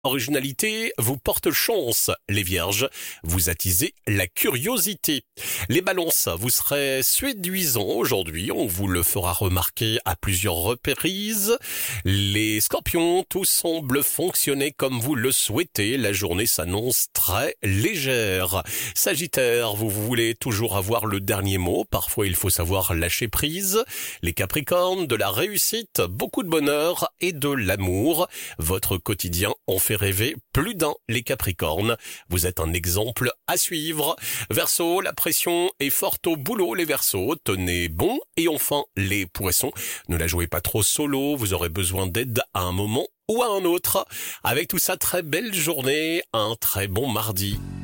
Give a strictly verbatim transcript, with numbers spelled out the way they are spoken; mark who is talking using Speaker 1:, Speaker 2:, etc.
Speaker 1: Originalité vous porte chance, les vierges, vous attisez la curiosité. Les balances, vous serez séduisants aujourd'hui, on vous le fera remarquer à plusieurs reprises. Les scorpions, tout semble fonctionner comme vous le souhaitez, la journée s'annonce très légère. Sagittaire, vous voulez toujours avoir le dernier mot, parfois il faut savoir lâcher prise. Les capricornes, de la réussite, beaucoup de bonheur et de l'amour. Votre quotidien en fait rêver plus d'un, les capricornes. Vous êtes un exemple à suivre. Verseau, la pression est forte au boulot, les verseaux. Tenez bon. Et enfin, les poissons, ne la jouez pas trop solo. Vous aurez besoin d'aide à un moment ou à un autre. Avec tout ça, très belle journée. Un très bon mardi.